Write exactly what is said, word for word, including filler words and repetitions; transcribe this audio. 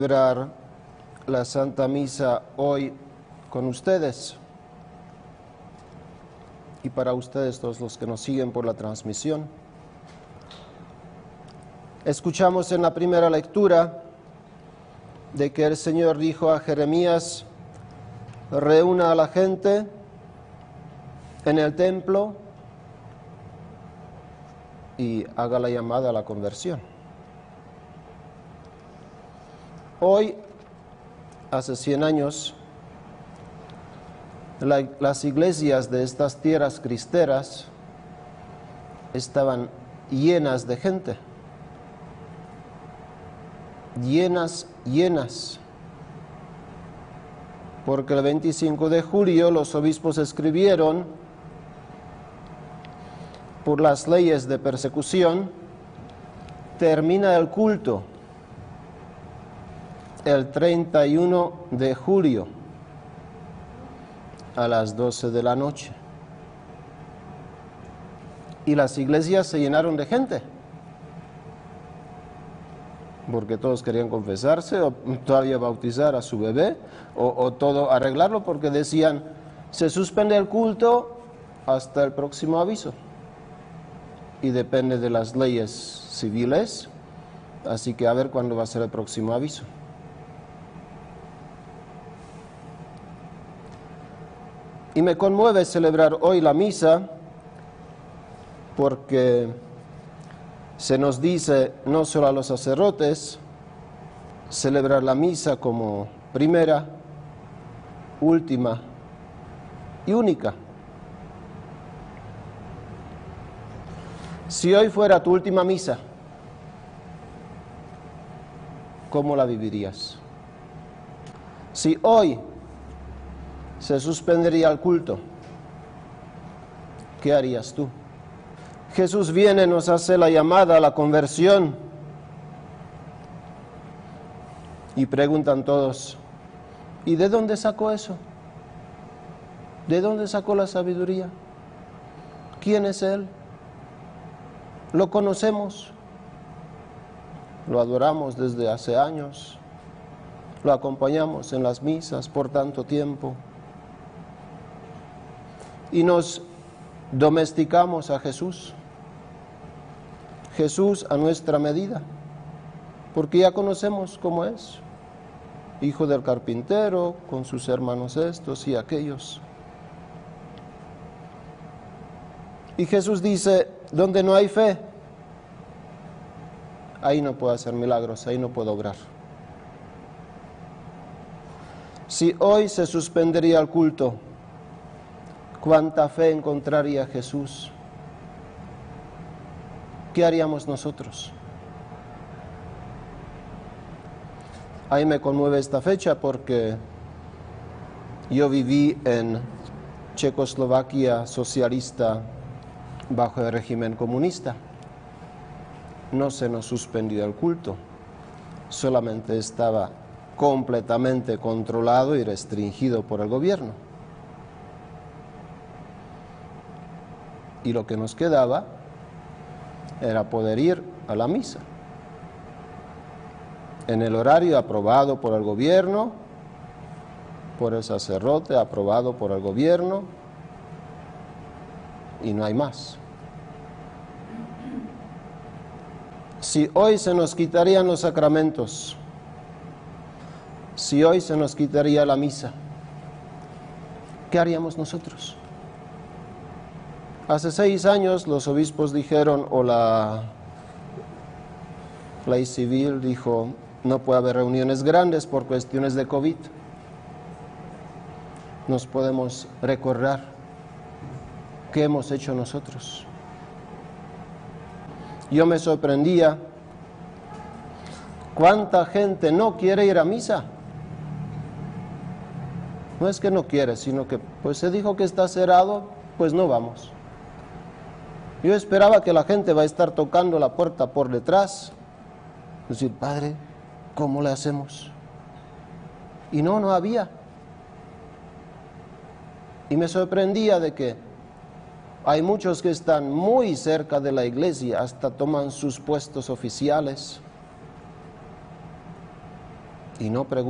celebrar la Santa Misa hoy con ustedes y para ustedes todos los que nos siguen por la transmisión. Escuchamos en la primera lectura de que el Señor dijo a Jeremías: reúna a la gente en el templo y haga la llamada a la conversión. Hoy, hace cien años, la, las iglesias de estas tierras cristeras estaban llenas de gente, llenas, llenas, porque el veinticinco de julio los obispos escribieron: por las leyes de persecución, termina el culto el treinta y uno de julio a las doce de la noche. Y las iglesias se llenaron de gente, porque todos querían confesarse o todavía bautizar a su bebé o, o todo arreglarlo, porque decían: se suspende el culto hasta el próximo aviso. Y depende de las leyes civiles, así que a ver cuándo va a ser el próximo aviso. Y me conmueve celebrar hoy la misa porque se nos dice, no solo a los sacerdotes, celebrar la misa como primera, última y única. Si hoy fuera tu última misa, ¿cómo la vivirías? Si hoy se suspendería el culto, ¿qué harías tú? Jesús viene, nos hace la llamada a la conversión y preguntan todos: ¿y de dónde sacó eso? ¿De dónde sacó la sabiduría? ¿Quién es Él? Lo conocemos, lo adoramos desde hace años, lo acompañamos en las misas por tanto tiempo y nos domesticamos a Jesús, Jesús a nuestra medida, porque ya conocemos cómo es, hijo del carpintero, con sus hermanos estos y aquellos. Y Jesús dice: donde no hay fe, ahí no puedo hacer milagros, ahí no puedo obrar. Si hoy se suspendería el culto, ¿cuánta fe encontraría Jesús? ¿Qué haríamos nosotros? Ahí me conmueve esta fecha porque yo viví en Checoslovaquia socialista bajo el régimen comunista. No se nos suspendió el culto, solamente estaba completamente controlado y restringido por el gobierno. Y lo que nos quedaba era poder ir a la misa en el horario aprobado por el gobierno, por el sacerdote, aprobado por el gobierno, y no hay más. Si hoy se nos quitarían los sacramentos, si hoy se nos quitaría la misa, ¿qué haríamos nosotros? Hace seis años los obispos dijeron, o la ley civil dijo, no puede haber reuniones grandes por cuestiones de COVID. Nos podemos recordar qué hemos hecho nosotros. Yo me sorprendía cuánta gente no quiere ir a misa. No es que no quiere, sino que pues se dijo que está cerrado, pues no vamos. Yo esperaba que la gente va a estar tocando la puerta por detrás, decir: Padre, ¿cómo le hacemos? Y no, no había. Y me sorprendía de que hay muchos que están muy cerca de la iglesia, hasta toman sus puestos oficiales, y no preguntan.